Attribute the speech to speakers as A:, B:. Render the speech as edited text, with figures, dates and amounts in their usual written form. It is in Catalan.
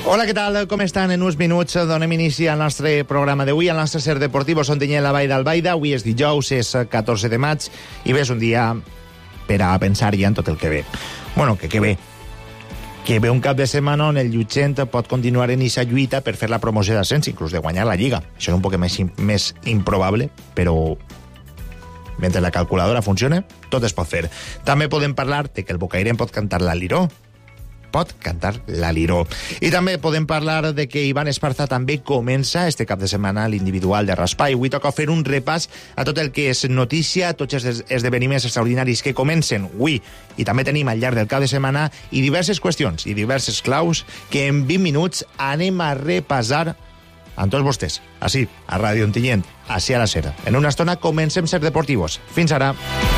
A: Hola, què tal? Com estan? En uns minuts donem inici al nostre programa d'avui, al nostre Ser Deportivo Sontinyent, la Vall d'Albaida. Avui és dijous, és 14 de maig, i bé, és un dia per a pensar ja en tot el que ve. Bueno, que ve. Que ve un cap de setmana on el Llutxent pot continuar en aquesta lluita per fer la promoció d'ascens, inclús de guanyar la Lliga. Això és un poc més improbable, però mentre la calculadora funcione, tot es pot fer. També podem parlar de que el Bocairent pot cantar l'Aliró. I també podem parlar de que Ivan Esparza també comença este cap de setmana l'individual de Raspai. Avui toca fer un repàs a tot el que és notícia, tots els esdeveniments extraordinaris que comencen avui, i també tenim al llarg del cap de setmana i diverses qüestions i diverses claus que en 20 minuts anem a repassar amb tots vostès, així, a Ràdio Ontinyent, així a la Sera. En una estona comencem Ser Deportivos. Fins ara.